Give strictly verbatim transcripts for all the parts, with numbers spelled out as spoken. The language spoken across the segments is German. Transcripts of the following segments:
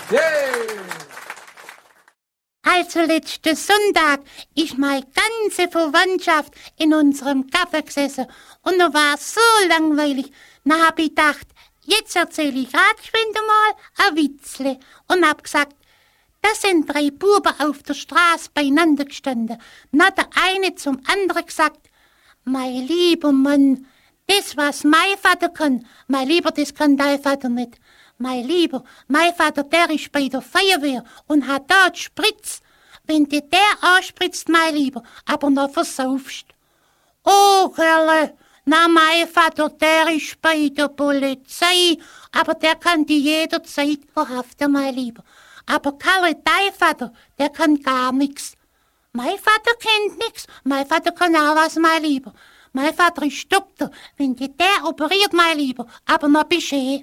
Yay! Also letzten Sonntag ist meine ganze Verwandtschaft in unserem Café gesessen und da war es so langweilig. Dann hab ich gedacht, jetzt erzähle ich grad geschwind mal ein Witzle und hab gesagt, da sind drei Buben auf der Straße beieinander gestanden. Dann hat der eine zum anderen gesagt, mein lieber Mann, das, was mein Vater kann, mein Lieber, das kann dein Vater nicht. Mein Lieber, mein Vater, der ist bei der Feuerwehr und hat da die Spritz. Wenn dir der anspritzt, mein Lieber, aber noch versaufst. Oh, Kerle, na, mein Vater, der ist bei der Polizei, aber der kann die jederzeit verhaften, mein Lieber. Aber Kerle, dein Vater, der kann gar nichts. Mein Vater kennt nichts, mein Vater kann auch was, mein Lieber. Mein Vater ist Doktor, wenn dir der operiert, mein Lieber, aber noch Bescheid.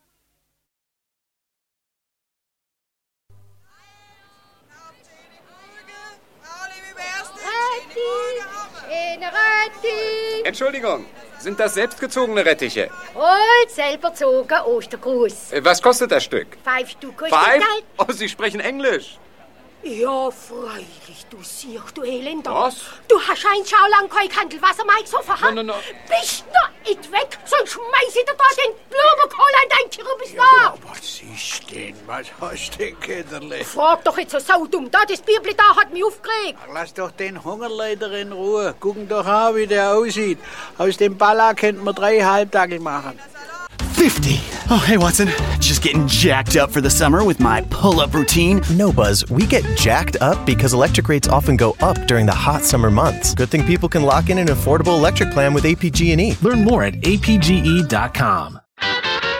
Entschuldigung, sind das selbstgezogene Rettiche? Und selber gezogen, Ostergruß. Äh, Was kostet das Stück? Fünf Stück kostet Five? Geld. Oh, Sie sprechen Englisch. Ja, freilich, du siehst, du Elender. Was? Du hast ein Schau lang kein Kandelwasser mehr gesoffen, ha? No, no, no. Bist noch nicht weg, sonst schmeiß ich dir da den Blumenkohl an dein Kirmes Ja, nach. was ist denn? Was hast du denn, Kinderle? Frag doch jetzt so saudumm, da, das Bibli da hat mich aufgeregt. Ach, lass doch den Hungerleider in Ruhe. Gucken doch an, wie der aussieht. Aus dem Baller könnten wir drei Halbtage machen. fifty. Oh, hey, Watson. Just getting jacked up for the summer with my pull-up routine. No, Buzz, we get jacked up because electric rates often go up during the hot summer months. Good thing people can lock in an affordable electric plan with A P G and E. Learn more at A P G E dot com.